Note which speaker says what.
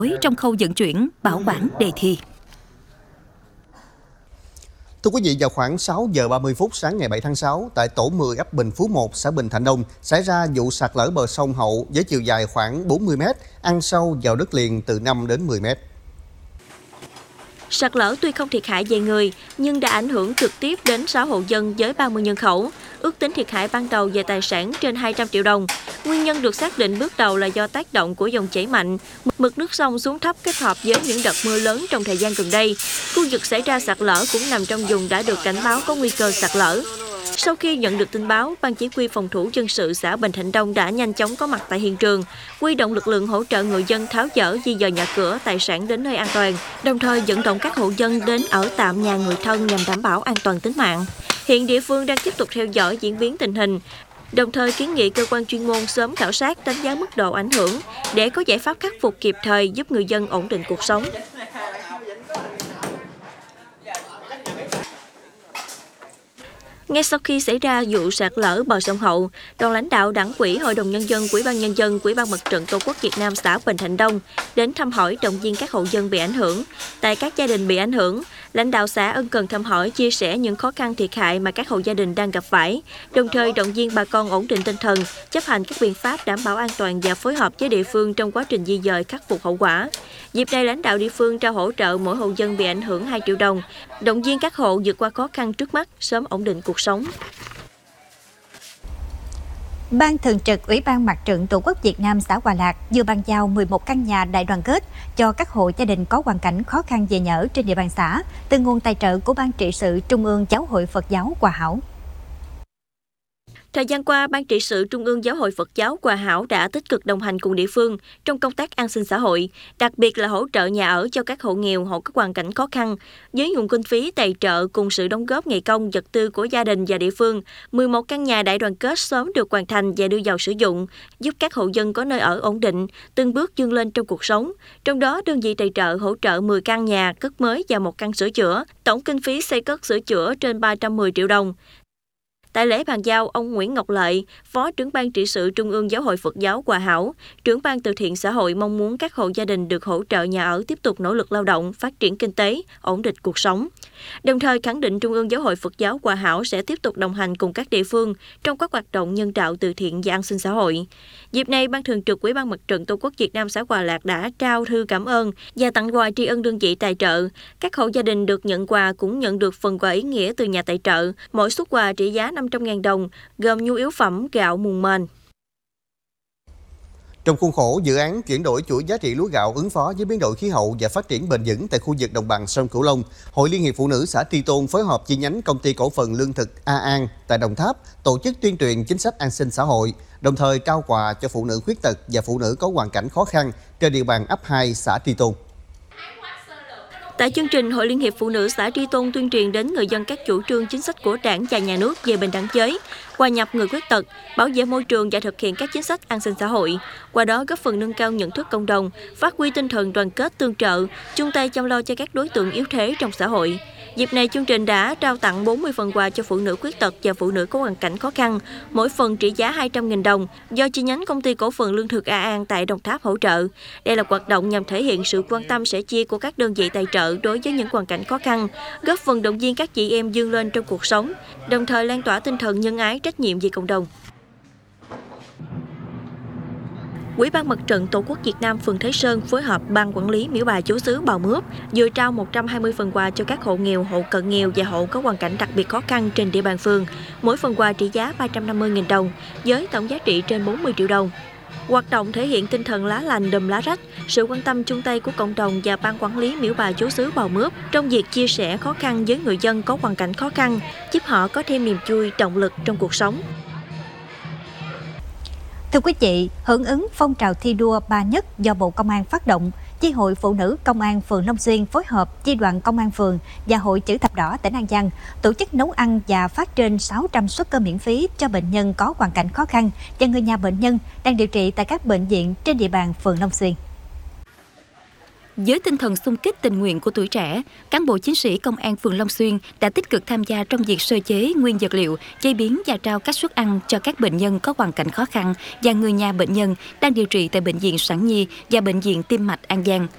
Speaker 1: trong khâu vận chuyển, bảo quản đề thi.
Speaker 2: Thưa quý vị, vào khoảng 6 giờ 30 phút sáng ngày 7 tháng 6, tại tổ 10 ấp Bình Phú 1, xã Bình Thạnh Đông, xảy ra vụ sạt lở bờ sông Hậu với chiều dài khoảng 40 m, ăn sâu vào đất liền từ 5 đến 10 m.
Speaker 3: Sạt lở tuy không thiệt hại về người, nhưng đã ảnh hưởng trực tiếp đến 6 hộ dân với 30 nhân khẩu. Ước tính thiệt hại ban đầu về tài sản trên 200 triệu đồng. Nguyên nhân được xác định bước đầu là do tác động của dòng chảy mạnh, mực nước sông xuống thấp kết hợp với những đợt mưa lớn trong thời gian gần đây. Khu vực xảy ra sạt lở cũng nằm trong vùng đã được cảnh báo có nguy cơ sạt lở. Sau khi nhận được tin báo, Ban Chỉ huy Phòng thủ dân sự xã Bình Thạnh Đông đã nhanh chóng có mặt tại hiện trường, huy động lực lượng hỗ trợ người dân tháo dỡ di dời nhà cửa, tài sản đến nơi an toàn, đồng thời vận động các hộ dân đến ở tạm nhà người thân nhằm đảm bảo an toàn tính mạng. Hiện địa phương đang tiếp tục theo dõi diễn biến tình hình, đồng thời kiến nghị cơ quan chuyên môn sớm khảo sát đánh giá mức độ ảnh hưởng để có giải pháp khắc phục kịp thời giúp người dân ổn định cuộc sống. Ngay sau khi xảy ra vụ sạt lở bờ sông Hậu, đoàn lãnh đạo Đảng ủy, Hội đồng Nhân dân, Ủy ban Nhân dân, Ủy ban Mặt trận Tổ quốc Việt Nam xã Bình Thạnh Đông đến thăm hỏi động viên các hộ dân bị ảnh hưởng. Tại các gia đình bị ảnh hưởng, lãnh đạo xã ân cần thăm hỏi, chia sẻ những khó khăn thiệt hại mà các hộ gia đình đang gặp phải, đồng thời động viên bà con ổn định tinh thần, chấp hành các biện pháp đảm bảo an toàn và phối hợp với địa phương trong quá trình di dời khắc phục hậu quả. Dịp này, lãnh đạo địa phương trao hỗ trợ mỗi hộ dân bị ảnh hưởng 2 triệu đồng, động viên các hộ vượt qua khó khăn trước mắt, sớm ổn định cuộc sống.
Speaker 4: Ban Thường trực Ủy ban Mặt trận Tổ quốc Việt Nam xã Hòa Lạc vừa bàn giao 11 căn nhà đại đoàn kết cho các hộ gia đình có hoàn cảnh khó khăn về nhà ở trên địa bàn xã, từ nguồn tài trợ của Ban trị sự Trung ương Giáo hội Phật giáo Hòa Hảo.
Speaker 3: Thời gian qua, Ban trị sự Trung ương Giáo hội Phật giáo Hòa Hảo đã tích cực đồng hành cùng địa phương trong công tác an sinh xã hội, đặc biệt là hỗ trợ nhà ở cho các hộ nghèo, hộ có hoàn cảnh khó khăn. Với nguồn kinh phí tài trợ cùng sự đóng góp ngày công, vật tư của gia đình và địa phương, 11 căn nhà đại đoàn kết sớm được hoàn thành và đưa vào sử dụng, giúp các hộ dân có nơi ở ổn định, từng bước vươn lên trong cuộc sống. Trong đó, đơn vị tài trợ hỗ trợ 10 căn nhà cất mới và 1 căn sửa chữa, tổng kinh phí xây cất sửa chữa trên 310 triệu đồng. Tại lễ bàn giao, ông Nguyễn Ngọc Lợi, Phó trưởng Ban trị sự Trung ương Giáo hội Phật giáo Hòa Hảo, trưởng Ban từ thiện xã hội mong muốn các hộ gia đình được hỗ trợ nhà ở tiếp tục nỗ lực lao động, phát triển kinh tế, ổn định cuộc sống. Đồng thời khẳng định Trung ương Giáo hội Phật giáo Hòa Hảo sẽ tiếp tục đồng hành cùng các địa phương trong các hoạt động nhân đạo từ thiện và an sinh xã hội. Dịp này, Ban Thường trực Ủy ban Mặt trận Tổ quốc Việt Nam xã Hòa Lạc đã trao thư cảm ơn và tặng quà tri ân đơn vị tài trợ. Các hộ gia đình được nhận quà cũng nhận được phần quà ý nghĩa từ nhà tài trợ, mỗi suất quà trị giá 500.000 đồng, gồm nhu yếu phẩm, gạo, mùng mền.
Speaker 2: Trong khuôn khổ dự án chuyển đổi chuỗi giá trị lúa gạo ứng phó với biến đổi khí hậu và phát triển bền vững tại khu vực đồng bằng sông Cửu Long, Hội Liên hiệp Phụ nữ xã Tri Tôn phối hợp chi nhánh Công ty Cổ phần Lương thực A An tại Đồng Tháp tổ chức tuyên truyền chính sách an sinh xã hội, đồng thời trao quà cho phụ nữ khuyết tật và phụ nữ có hoàn cảnh khó khăn trên địa bàn ấp 2 xã Tri Tôn.
Speaker 3: Tại chương trình, Hội Liên hiệp Phụ nữ xã Tri Tôn tuyên truyền đến người dân các chủ trương chính sách của Đảng và Nhà nước về bình đẳng giới, hòa nhập người khuyết tật, bảo vệ môi trường và thực hiện các chính sách an sinh xã hội. Qua đó góp phần nâng cao nhận thức cộng đồng, phát huy tinh thần đoàn kết tương trợ, chung tay chăm lo cho các đối tượng yếu thế trong xã hội. Dịp này, chương trình đã trao tặng 40 phần quà cho phụ nữ khuyết tật và phụ nữ có hoàn cảnh khó khăn, mỗi phần trị giá 200.000 đồng, do chi nhánh Công ty Cổ phần Lương thực A An tại Đồng Tháp hỗ trợ. Đây là hoạt động nhằm thể hiện sự quan tâm sẻ chia của các đơn vị tài trợ đối với những hoàn cảnh khó khăn, góp phần động viên các chị em vươn lên trong cuộc sống, đồng thời lan tỏa tinh thần nhân ái, trách nhiệm vì cộng đồng. Ủy ban Mặt trận Tổ quốc Việt Nam phường Thế Sơn phối hợp Ban quản lý Miễu Bà Chúa xứ Bào Mướp vừa trao 120 phần quà cho các hộ nghèo, hộ cận nghèo và hộ có hoàn cảnh đặc biệt khó khăn trên địa bàn phường. Mỗi phần quà trị giá 350.000 đồng với tổng giá trị trên 40 triệu đồng. Hoạt động thể hiện tinh thần lá lành đùm lá rách, sự quan tâm chung tay của cộng đồng và Ban quản lý Miễu Bà Chúa xứ Bào Mướp trong việc chia sẻ khó khăn với người dân có hoàn cảnh khó khăn, giúp họ có thêm niềm vui, động lực trong cuộc sống.
Speaker 4: Thưa quý vị, hưởng ứng phong trào thi đua Ba Nhất do Bộ Công an phát động, Chi hội Phụ nữ Công an phường Long Xuyên phối hợp Chi đoàn Công an phường và Hội Chữ Thập Đỏ tỉnh An Giang tổ chức nấu ăn và phát trên 600 suất cơm miễn phí cho bệnh nhân có hoàn cảnh khó khăn và người nhà bệnh nhân đang điều trị tại các bệnh viện trên địa bàn phường Long Xuyên.
Speaker 1: Với tinh thần xung kích tình nguyện của tuổi trẻ, cán bộ chiến sĩ Công an phường Long Xuyên đã tích cực tham gia trong việc sơ chế nguyên vật liệu, chế biến và trao các suất ăn cho các bệnh nhân có hoàn cảnh khó khăn và người nhà bệnh nhân đang điều trị tại Bệnh viện Sản Nhi và Bệnh viện Tim mạch An Giang.